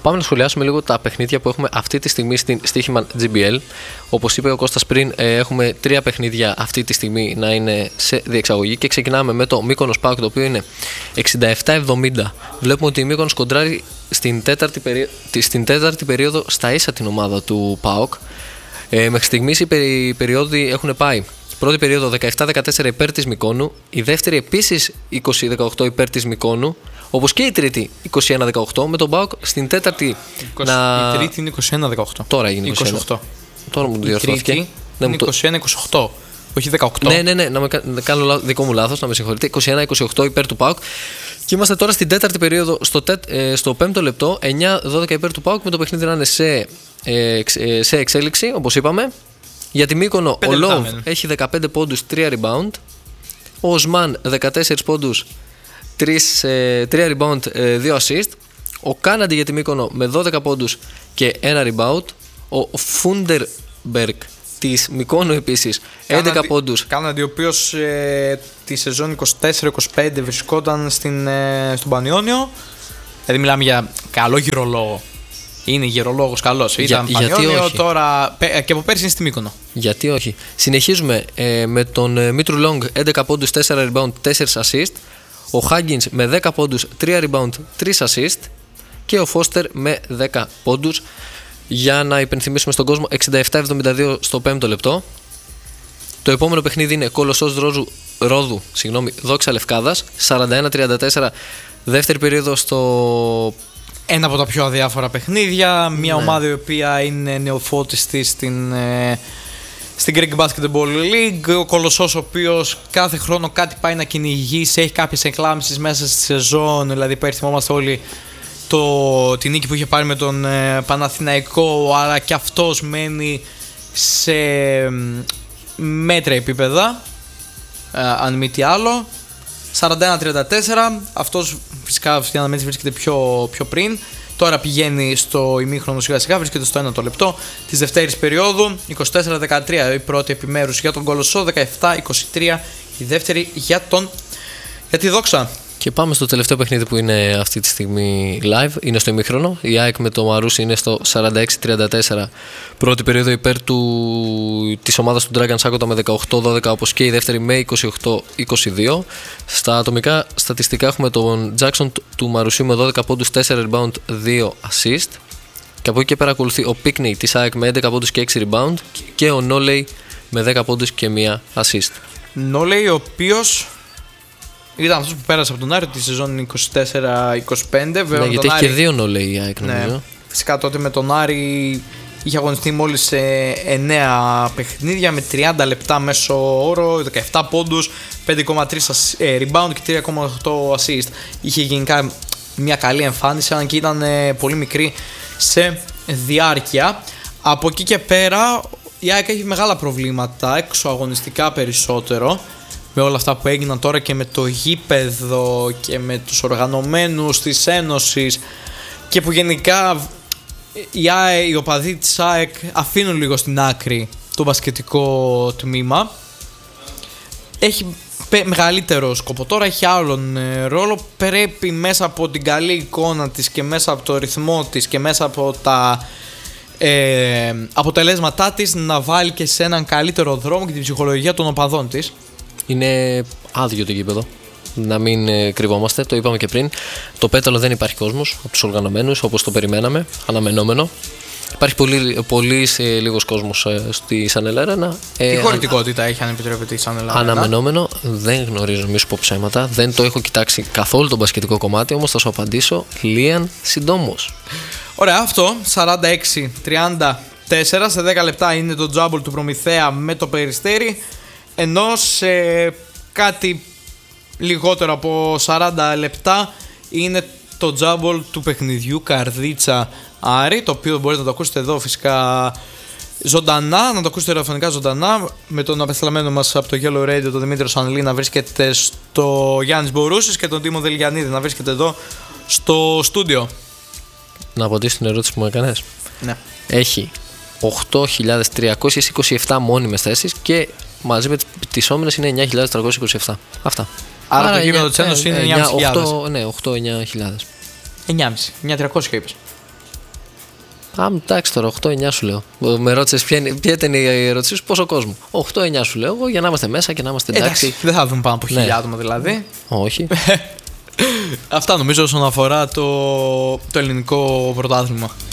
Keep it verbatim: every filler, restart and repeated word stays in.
Πάμε να σχολιάσουμε λίγο τα παιχνίδια που έχουμε αυτή τη στιγμή στην Στοίχημαν τζι μπι ελ. Όπως είπε ο Κώστας πριν, έχουμε τρία παιχνίδια αυτή τη στιγμή να είναι σε διεξαγωγή και ξεκινάμε με το Μύκονος ΠΑΟΚ, το οποίο είναι εξήντα επτά εβδομήντα. Βλέπουμε ότι η Μύκονος κοντράρει στην τέταρτη, περί... στην τέταρτη περίοδο στα ίσα την ομάδα του ΠΑΟΚ. Ε, μέχρι στιγμής οι, περι... οι περιόδοι έχουν πάει. Πρώτη περίοδο δεκαεπτά δεκατέσσερα υπέρ της Μυκόνου, η δεύτερη επίσης είκοσι δεκαοκτώ υπέρ της Μυκόνου, όπως και η τρίτη είκοσι ένα δεκαοκτώ, με τον ΠΑΟΚ στην τέταρτη είκοσι, να... Η τρίτη είναι είκοσι ένα δεκαοκτώ. Τώρα έγινε είκοσι οκτώ. Τώρα μου διορθώθηκε. Η τρίτη είναι είκοσι ένα είκοσι οκτώ, όχι δεκαοκτώ. Ναι, ναι, ναι, να, με, να κάνω δικό μου λάθος, να με συγχωρείτε. είκοσι ένα είκοσι οκτώ υπέρ του ΠΑΟΚ. Και είμαστε τώρα στην τέταρτη περίοδο, στο, τε, ε, στο πέμπτο λεπτό, εννιά δώδεκα υπέρ του ΠΑΟΚ, με το παιχνίδι να είναι σε, ε, σε εξέλιξη, όπως είπαμε. Για τη Μύκονο, ο Λόβ έχει δεκαπέντε πόντους, τρία rebound. Ο Οσμάν δεκατέσσερα πόντους, τρία rebound, δύο assist. Ο Κάναντι για τη Μύκονο με δώδεκα πόντους και ένα rebound. Ο Φούντερμπεργκ της Μυκόνου επίσης έντεκα πόντους. Κάναντι, ο οποίος ε, τη σεζόν είκοσι τέσσερα είκοσι πέντε βρισκόταν στην, ε, στον Πανιόνιο. Δηλαδή μιλάμε για καλό γυρολόγο. Είναι γερολόγος καλός. Ήταν Για, Πανιόνιο, τώρα και από πέρσι είναι στη Μύκονο. Γιατί όχι. Συνεχίζουμε ε, με τον ε, Μίτρου Λόγκ, έντεκα πόντους, τέσσερα rebound, τέσσερα assist. Ο Χάγκινς με δέκα πόντους, τρία rebound, τρία assist. Και ο Φώστερ με δέκα πόντους. Για να υπενθυμίσουμε στον κόσμο, εξήντα επτά εβδομήντα δύο στο πέμπτο λεπτό. Το επόμενο παιχνίδι είναι Κολοσσός Ρόδου, Ρόδου συγγνώμη, Δόξα Λευκάδας, σαράντα ένα τριάντα τέσσερα, δεύτερη περίοδο στο... Ένα από τα πιο αδιάφορα παιχνίδια. Μια ναι. ομάδα η οποία είναι νεοφώτιστη στην, ε, στην Greek Basketball League. Ο Κολοσσός, ο οποίος κάθε χρόνο κάτι πάει να κυνηγήσει, έχει κάποιες εκλάμψεις μέσα στη σεζόν. Δηλαδή, πέρσι θυμόμαστε όλοι το, τη νίκη που είχε πάρει με τον ε, Παναθηναϊκό, αλλά και αυτός μένει σε ε, μέτρα επίπεδα, ε, αν μη τι άλλο. σαράντα ένα τριάντα τέσσερα, αυτός φυσικά στην αναμέτρηση βρίσκεται πιο, πιο πριν. Τώρα πηγαίνει στο ημίχρονο σιγά σιγά, βρίσκεται στο ένατο λεπτό της δευτέρης περίοδου. είκοσι τέσσερα δεκατρία η πρώτη επιμέρους για τον Κολοσσό, δεκαεπτά είκοσι τρία η δεύτερη για, τον, για τη Δόξα. Και πάμε στο τελευταίο παιχνίδι που είναι αυτή τη στιγμή live, είναι στο ημίχρονο. Η ΑΕΚ με το Μαρούσι είναι στο σαράντα έξι τριάντα τέσσερα. Πρώτη περίοδο υπέρ του, της ομάδας του Dragon Σάκοτα με δεκαοκτώ δώδεκα, όπως και η δεύτερη με είκοσι οκτώ είκοσι δύο. Στα ατομικά στατιστικά έχουμε τον Jackson του Μαρουσίου με δώδεκα πόντους, τέσσερα rebound, δύο assist. Και από εκεί και πέρα ακολουθεί ο Πίκνεϊ της ΑΕΚ με έντεκα πόντους και έξι rebound και ο Νόλεϊ με δέκα πόντους και μία assist. Νόλεϊ, ο οποίος ήταν αυτός που πέρασε από τον Άρη τη σεζόν είκοσι τέσσερα είκοσι πέντε. Ναι, γιατί έχει Άρη... και δύο Νόλεϊ η ΑΕΚ, νομίζω. Ναι. Φυσικά τότε με τον Άρη είχε αγωνιστεί μόλις εννέα παιχνίδια με τριάντα λεπτά μέσο όρο, δεκαεπτά πόντους, πέντε κόμμα τρία rebound και τρία κόμμα οκτώ assist. Είχε γενικά μια καλή εμφάνιση, αν και ήταν πολύ μικρή σε διάρκεια. Από εκεί και πέρα η ΑΕΚ έχει μεγάλα προβλήματα, έξω αγωνιστικά περισσότερο, με όλα αυτά που έγιναν τώρα και με το γήπεδο και με τους οργανωμένους της Ένωσης, και που γενικά οι, ΑΕ, οι οπαδοί της ΑΕΚ αφήνουν λίγο στην άκρη το μπασκετικό τμήμα. Έχει μεγαλύτερο σκοπό τώρα, έχει άλλον ρόλο. Πρέπει μέσα από την καλή εικόνα της και μέσα από το ρυθμό της και μέσα από τα ε, αποτελέσματά της να βάλει και σε έναν καλύτερο δρόμο και την ψυχολογία των οπαδών της. Είναι άδειο το γήπεδο, να μην ε, κρυβόμαστε, το είπαμε και πριν. Το πέταλο δεν υπάρχει κόσμος από τους οργανωμένους, όπως το περιμέναμε, αναμενόμενο. Υπάρχει πολύ, πολύ ε, λίγος κόσμος ε, στη Σανελέρα. Ε, Τι χωρητικότητα έχει, αν επιτρέπετε, η Σανελέρα? Αναμενόμενο, δεν γνωρίζω, μη σου πω ψέματα. Δεν το έχω κοιτάξει καθόλου το μπασκετικό κομμάτι, όμως θα σου απαντήσω Λίαν συντόμως. Ωραία, αυτό. σαράντα έξι τριάντα τέσσερα, σε δέκα λεπτά είναι το τζάμπολ του Προμηθέα με το Περιστέρι. Ενώ σε κάτι λιγότερο από σαράντα λεπτά είναι το τζάμπολ του παιχνιδιού Καρδίτσα Άρη, το οποίο μπορείτε να το ακούσετε εδώ φυσικά ζωντανά, να το ακούσετε ραδιοφωνικά ζωντανά, με τον απεσταλμένο μας από το Yellow Radio, τον Δημήτριο Σανλή, να βρίσκεται στο Γιάννης Μπορούσης, και τον Τίμο Δελγιανίδη να βρίσκεται εδώ στο στούντιο. Να απαντήσω την ερώτηση που μου έκανες. Ναι. Έχει οκτώ χιλιάδες τριακόσιες είκοσι επτά μόνιμες θέσεις και μαζί με τις όμιλες είναι εννιά χιλιάδες τριακόσιες είκοσι επτά. Αυτά. Άρα, Άρα το γήπεδο της Ένωσης είναι εννιά χιλιάδες. Ναι, οκτώ με εννιά χιλιάδες. εννιά χιλιάδες. εννιά χιλιάδες τριακόσια είπες. Α, εντάξει τώρα, οκτώ εννιά σου λέω. Με ρώτησες ποια ήταν η ερώτησή σου, πόσο κόσμο. οκτώ εννιά σου λέω εγώ για να είμαστε μέσα και να είμαστε εντάξει. εντάξει δεν θα δούμε πάνω από χίλια ναι. άτομα δηλαδή. Όχι. Αυτά νομίζω όσον αφορά το, το ελληνικό πρωτάθλημα.